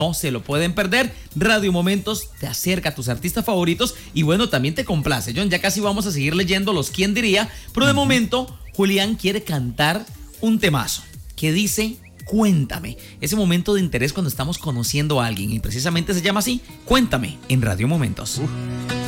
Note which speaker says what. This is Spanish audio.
Speaker 1: No se lo pueden perder. Radio Momentos te acerca a tus artistas favoritos y bueno, también te complace, John. Ya casi vamos a seguir leyendo los quién diría, pero de momento Julián quiere cantar un temazo que dice Cuéntame. Ese momento de interés cuando estamos conociendo a alguien y precisamente se llama así, Cuéntame, en Radio Momentos.